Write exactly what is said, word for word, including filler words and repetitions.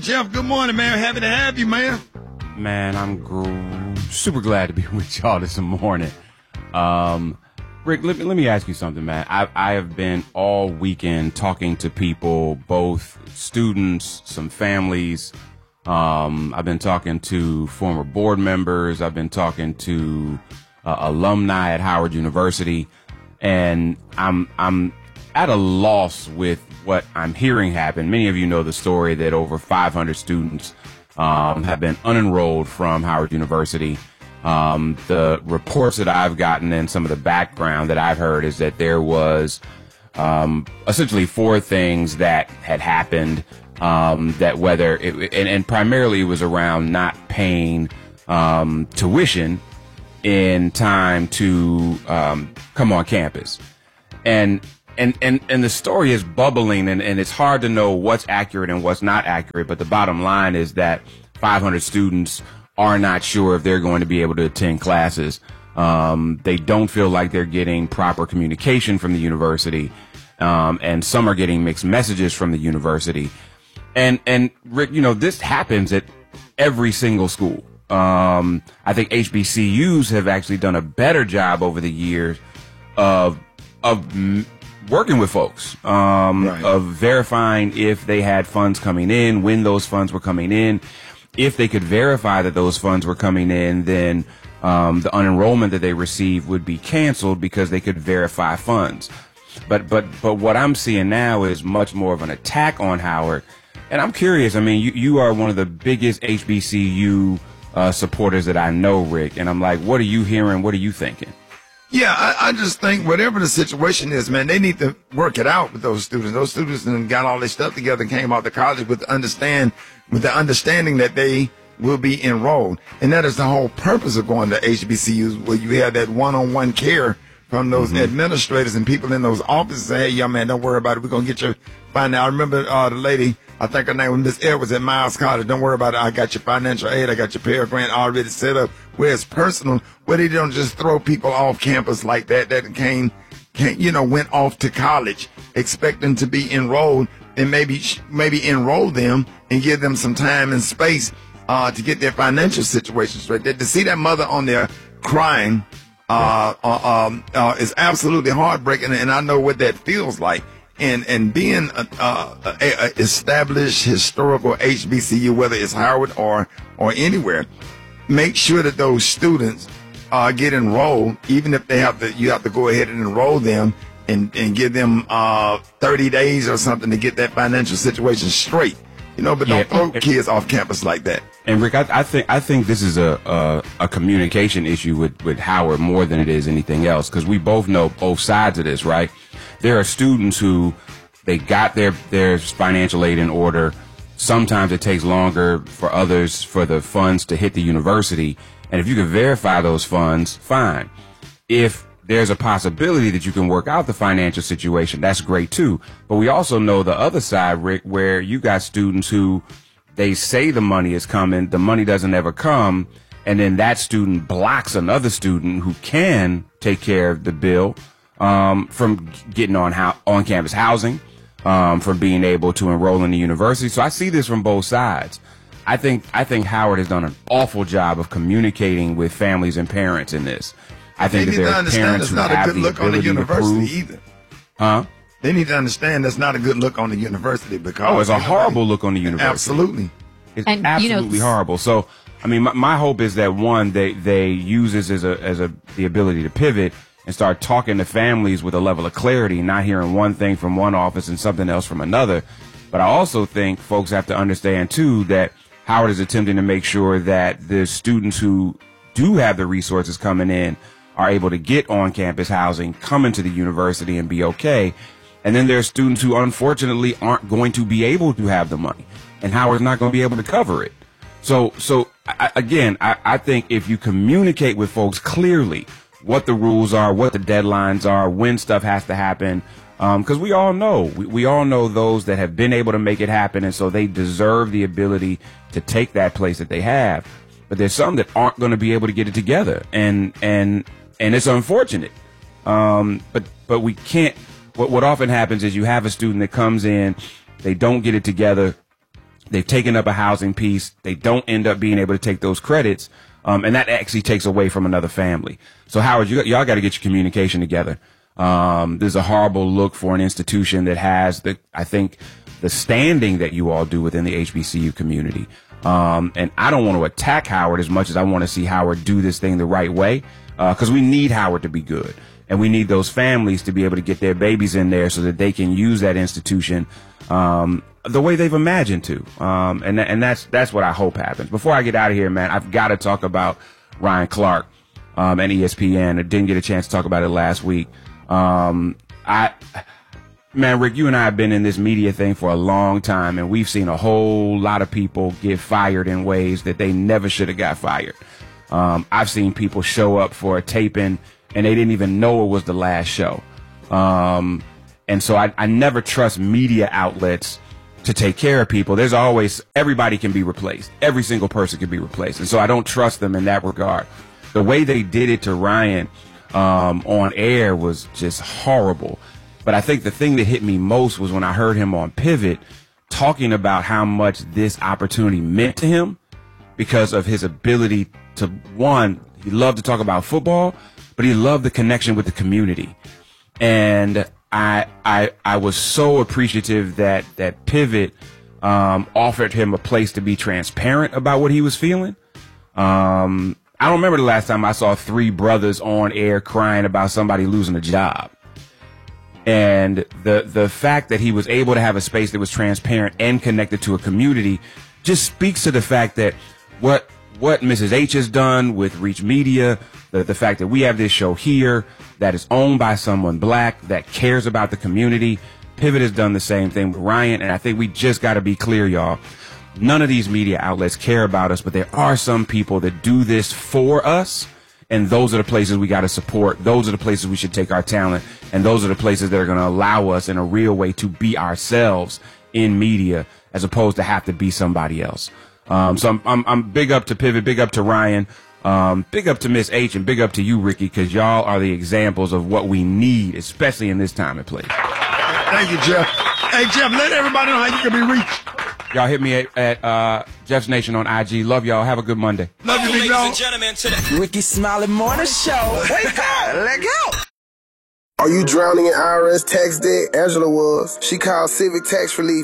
Jeff, good morning, man. Happy to have you, man. Man, I'm gr- super glad to be with y'all this morning. Um, Rick, let me, let me ask you something, man. I, I have been all weekend talking to people, both students, some families. Um, I've been talking to former board members. I've been talking to uh, alumni at Howard University, and I'm I'm at a loss with what I'm hearing happen. Many of you know the story that over five hundred students um, have been unenrolled from Howard University. Um, the reports that I've gotten and some of the background that I've heard is that there was um, essentially four things that had happened, um, that whether it, and, and primarily it was around not paying um, tuition in time to um, come on campus. And And, and, and the story is bubbling, and, and it's hard to know what's accurate and what's not accurate. But the bottom line is that five hundred students are not sure if they're going to be able to attend classes. Um, they don't feel like they're getting proper communication from the university. Um, and some are getting mixed messages from the university. And, and Rick, you know, this happens at every single school. Um, I think H B C Us have actually done a better job over the years of, of, working with folks, um, right. of verifying if they had funds coming in, when those funds were coming in. If they could verify that those funds were coming in, then um, the unenrollment that they received would be canceled because they could verify funds. But but but what I'm seeing now is much more of an attack on Howard. And I'm curious. I mean, you, you are one of the biggest H B C U uh, supporters that I know, Rick. And I'm like, what are you hearing? What are you thinking? Yeah, I, I just think whatever the situation is, man, they need to work it out with those students. Those students and got all their stuff together and came out to college with the understand with the understanding that they will be enrolled. And that is the whole purpose of going to H B C Us, where you have that one-on-one care from those mm-hmm. administrators and people in those offices. Say, hey, young man, don't worry about it. We're going to get your find out. I remember uh, the lady, I think her name was Miss Edwards at Miles College. Don't worry about it. I got your financial aid. I got your Pell Grant already set up. Where it's personal, where they don't just throw people off campus like that, that came, came, you know, went off to college expecting to be enrolled, and maybe, maybe enroll them and give them some time and space, uh, to get their financial situation straight. To see that mother on there crying, uh, uh, um, uh, is absolutely heartbreaking, and I know what that feels like. And, and being a, a, a, a established historical H B C U, whether it's Howard or, or anywhere, make sure that those students uh, get enrolled, even if they have to, you have to go ahead and enroll them and, and give them uh, thirty days or something to get that financial situation straight. You know, but yeah, don't throw kids off campus like that. And Rick, I, I think I think this is a, a a communication issue with with Howard more than it is anything else, because we both know both sides of this, right? There are students who they got their their financial aid in order. Sometimes it takes longer for others for the funds to hit the university. And if you can verify those funds, fine. If there's a possibility that you can work out the financial situation, that's great too. But we also know the other side, Rick, where you got students who they say the money is coming, the money doesn't ever come, and then that student blocks another student who can take care of the bill um, from getting on ho- on campus housing. Um, from being able to enroll in the university. So I see this from both sides. I think I think Howard has done an awful job of communicating with families and parents in this. I think they that need there to are understand parents that's who not a have good the look on the ability to university prove. either. Huh? They need to understand that's not a good look on the university, because oh, it's a horrible look on the university. Absolutely, it's and, absolutely you know, horrible. So, I mean, my, my hope is that one, they they use this as a as a the ability to pivot and start talking to families with a level of clarity, not hearing one thing from one office and something else from another. But I also think folks have to understand, too, that Howard is attempting to make sure that the students who do have the resources coming in are able to get on-campus housing, come into the university and be okay. And then there are students who, unfortunately, aren't going to be able to have the money. And Howard's not going to be able to cover it. So, so I, again, I, I think if you communicate with folks clearly what the rules are, what the deadlines are, when stuff has to happen, because um, we all know, we, we all know those that have been able to make it happen, and so they deserve the ability to take that place that they have. But there's some that aren't going to be able to get it together, and and and it's unfortunate. Um, but but we can't. What what often happens is you have a student that comes in, they don't get it together They've taken up a housing piece. They don't end up being able to take those credits. Um, and that actually takes away from another family. So Howard, you, y'all got to get your communication together. Um, there's a horrible look for an institution that has the, I think, the standing that you all do within the H B C U community. Um, and I don't want to attack Howard as much as I want to see Howard do this thing the right way, uh, cause we need Howard to be good. And we need those families to be able to get their babies in there so that they can use that institution, um, the way they've imagined to. Um, and, and that's, that's what I hope happens. Before I get out of here, man, I've got to talk about Ryan Clark, um, and E S P N. I didn't get a chance to talk about it last week. Um, I, man, Rick, you and I have been in this media thing for a long time, and we've seen a whole lot of people get fired in ways that they never should have got fired. Um, I've seen people show up for a taping and they didn't even know it was the last show. Um, and so I, I never trust media outlets to take care of people. There's always, everybody can be replaced. Every single person can be replaced. And so I don't trust them in that regard. The way they did it to Ryan um, on air was just horrible. But I think the thing that hit me most was when I heard him on Pivot talking about how much this opportunity meant to him because of his ability to, one, he loved to talk about football, but he loved the connection with the community. And I I I was so appreciative that that Pivot um, offered him a place to be transparent about what he was feeling. Um, I don't remember the last time I saw three brothers on air crying about somebody losing a job. And the the fact that he was able to have a space that was transparent and connected to a community just speaks to the fact that what what Missus H has done with Reach Media, the, the fact that we have this show here that is owned by someone black that cares about the community. Pivot has done the same thing with Ryan, and I think we just got to be clear, y'all. None of these media outlets care about us, but there are some people that do this for us, and those are the places we got to support. Those are the places we should take our talent, and those are the places that are going to allow us in a real way to be ourselves in media as opposed to have to be somebody else. Um, so I'm, I'm, I'm big up to Pivot, big up to Ryan, um, big up to Miss H, and big up to you, Ricky, because y'all are the examples of what we need, especially in this time and place. Thank you, Jeff. Hey, Jeff, let everybody know how you can be reached. Y'all hit me at, at uh, Jeff's Nation on I G. Love y'all. Have a good Monday. Love you, big Ladies dog. and gentlemen, today. Ricky Smiley Morning Show. Wake up. Let go. Are you drowning in I R S tax debt? Angela was. She called Civic Tax Relief.